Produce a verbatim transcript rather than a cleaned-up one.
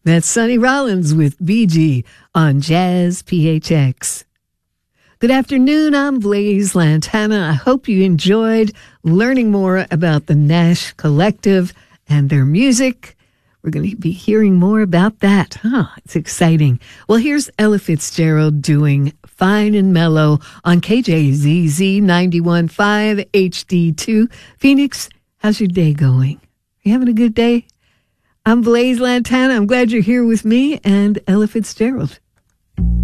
That's Sonny Rollins with B G on Jazz P H X. Good afternoon, I'm Blaze Lantana. I hope you enjoyed learning more about the Nash Collective and their music. We're going to be hearing more about that. Huh, it's exciting. Well, here's Ella Fitzgerald doing Fine and Mellow on K J Z Z ninety-one point five H D two. Phoenix, how's your day going? Are you having a good day? I'm Blaze Lantana. I'm glad you're here with me and Ella Fitzgerald.